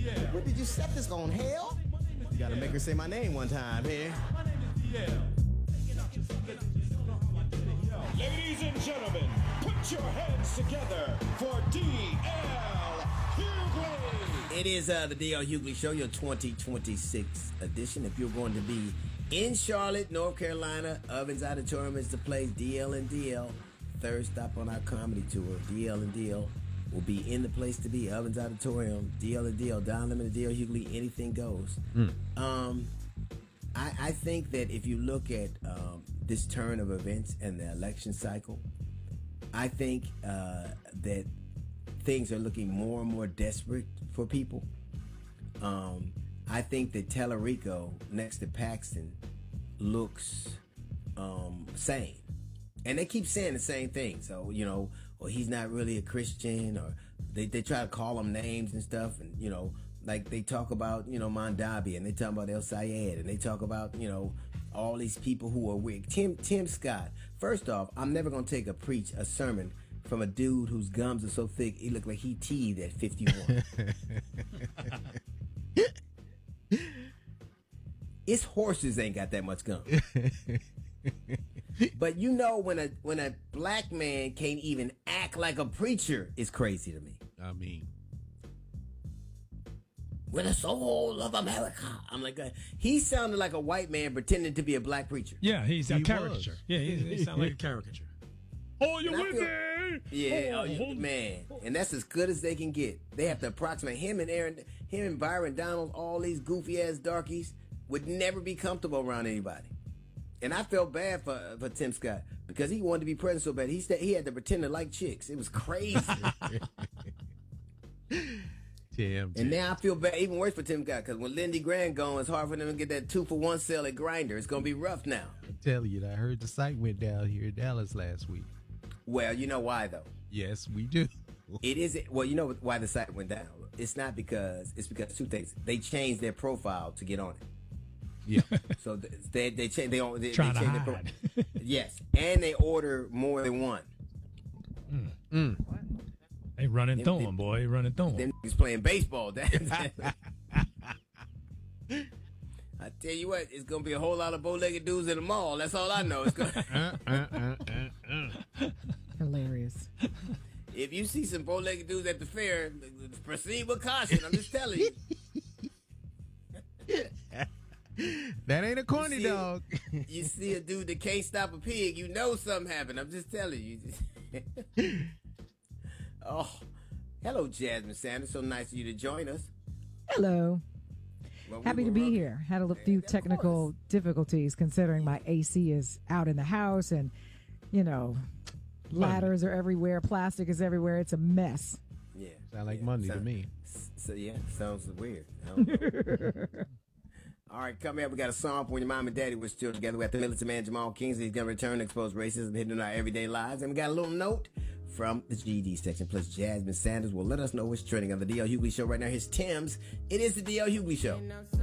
What did you set this on, hell? You gotta make her say my name one time here. Ladies and gentlemen, put your hands together for D.L. Hughley. It is the D.L. Hughley Show, your 2026 edition. If you're going to be in Charlotte, North Carolina, Ovens Auditorium is the place. DL and DL, third stop on our comedy tour. DL and DL will be in the place to be. Ovens Auditorium, DL and DL, Don Lemon and DL Hughley, anything goes. I think that if you look at this turn of events and the election cycle, I think that things are looking more and more desperate for people. I think that Tellerico next to Paxton looks sane. And they keep saying the same thing. So, or he's not really a Christian, or they try to call him names and stuff. And, like they talk about, Mondavi, and they talk about El Sayed, and they talk about, all these people who are weird. Tim Scott. First off, I'm never going to preach a sermon from a dude whose gums are so thick, he looked like he teethed at 51. His horses ain't got that much gum. But when a black man can't even act like a preacher, it's crazy to me. I mean, with the soul of America. I'm like, he sounded like a white man pretending to be a black preacher. Yeah, he's a caricature. Yeah, he sounds like a caricature. Oh, you with me? Yeah, man. And that's as good as they can get. They have to approximate him and Byron Donald, all these goofy ass darkies would never be comfortable around anybody. And I felt bad for Tim Scott because he wanted to be president so bad. He had to pretend to like chicks. It was crazy. Tim. And now I feel bad, even worse for Tim Scott, because when Lindy Graham gone, it's hard for them to get that 2-for-1 sale at Grindr. It's going to be rough now. I tell you, I heard the site went down here in Dallas last week. Well, you know why, though? Yes, we do. It isn't. Well, you know why the site went down. It's because two things. They changed their profile to get on it. Yeah. So they change their profile. Yes, and they order more than one. They running through him, boy. They running through him. Them niggas playing baseball. I tell you what, it's gonna be a whole lot of bow-legged dudes in the mall. That's all I know. It's gonna hilarious. If you see some bow-legged dudes at the fair, proceed with caution. I'm just telling you. That ain't a corny dog. You see a dude that can't stop a pig, you know something happened. I'm just telling you. Oh, hello, Jasmine Sanders. So nice of you to join us. Hello. Well, Happy to be here. Had a few technical difficulties considering my AC is out in the house and, ladders are everywhere. Plastic is everywhere. It's a mess. Yeah. Sound like Monday to me. So, sounds weird. I don't know. All right, coming up, we got a song for when your mom and daddy were still together. We got the militant man, Jamal Kingsley. He's going to return to expose racism hidden in our everyday lives. And we got a little note from the GD section. Plus, Jasmine Sanders will let us know what's trending on the D.L. Hughley Show right now. Here's Tim's. It is the D.L. Hughley Show.